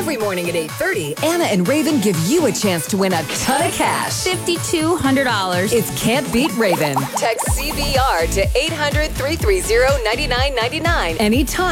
Every morning at 8:30, Anna and Raven give you a chance to win a ton of cash. $5,200. It's Can't Beat Raven. Text CBR to 800-330-9999 anytime.